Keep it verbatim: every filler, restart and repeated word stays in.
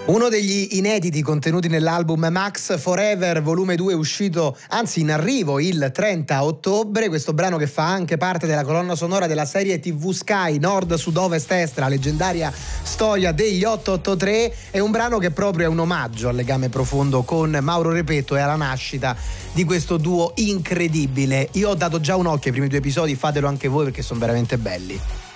Uno degli inediti contenuti nell'album Max Forever volume due, uscito, anzi in arrivo il trenta ottobre. Questo brano, che fa anche parte della colonna sonora della serie tivù Sky Nord Sud Ovest Est, la leggendaria storia degli otto otto tre, è un brano che proprio è un omaggio al legame profondo con Mauro Repetto e alla nascita di questo duo incredibile. Io ho dato già un occhio ai primi due episodi, fatelo anche voi perché sono veramente belli.